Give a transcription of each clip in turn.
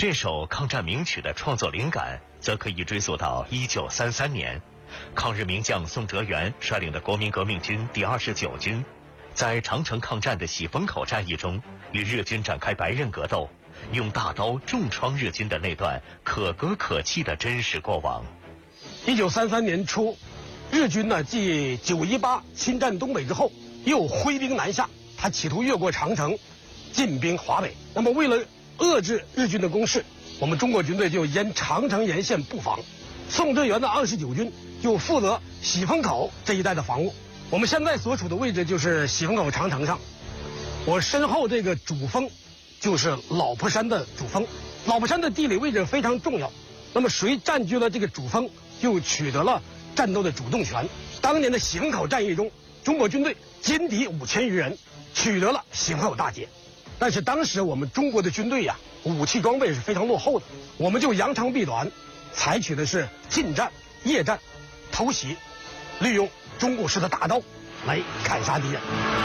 这首抗战名曲的创作灵感，则可以追溯到1933年，抗日名将宋哲元率领的国民革命军第29军，在长城抗战的喜峰口战役中，与日军展开白刃格斗，用大刀重创日军的那段可歌可泣的真实过往。 1933年初，日军呢继9·18侵占东北之后，又挥兵南下，他企图越过长城，进兵华北。那么为了遏制日军的攻势，我们中国军队就沿长城沿线布防，宋哲元的29军就负责喜峰口这一带的防务。我们现在所处的位置就是喜峰口长城上，我身后这个主峰就是老婆山的主峰。老婆山的地理位置非常重要，那么谁占据了这个主峰，就取得了战斗的主动权。当年的喜峰口战役中，中国军队歼敌5000余人，取得了喜峰口大捷。但是当时我们中国的军队呀，武器装备是非常落后的，我们就扬长避短，采取的是近战、夜战、偷袭，利用中国式的大刀来砍杀敌人。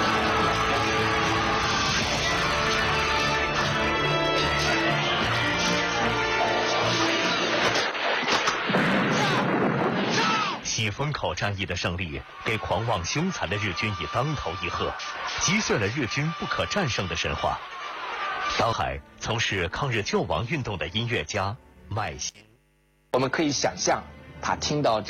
喜峰口战役的胜利，给狂妄凶残的日军以当头一喝，击碎了日军不可战胜的神话。当海从事抗日救亡运动的音乐家麦新， 我们可以想象，他听到